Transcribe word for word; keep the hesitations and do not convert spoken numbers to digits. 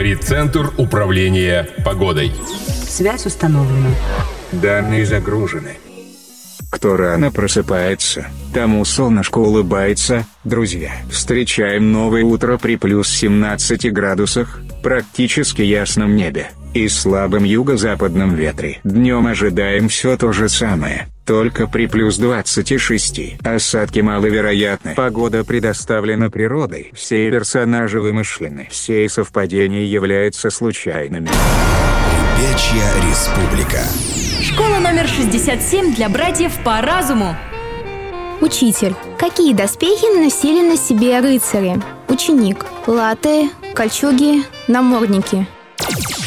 говорит Центр управления погодой. Связь установлена. Данные загружены. Кто рано просыпается, тому солнышко улыбается. Друзья, встречаем новое утро при плюс семнадцати градусах, практически ясном небе и слабом юго-западном ветре. Днем ожидаем все то же самое, только при плюс двадцати шести. Осадки маловероятны. Погода предоставлена природой. Все персонажи вымышлены. Все совпадения являются случайными. Ребячья республика. Школа номер шестьдесят семь для братьев по разуму. Учитель. Какие доспехи носили на себе рыцари? Ученик. Латы, кольчуги, намордники.